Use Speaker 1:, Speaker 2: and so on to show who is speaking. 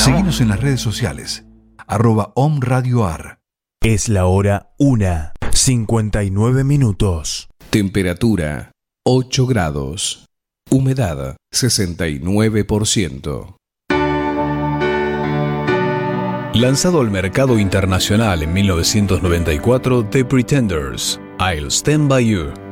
Speaker 1: Seguinos en las redes sociales, @omradioar.
Speaker 2: Es la hora 1:59.
Speaker 3: Temperatura 8 grados. Humedad 69%. Lanzado al mercado internacional en 1994, The Pretenders, I'll Stand By You.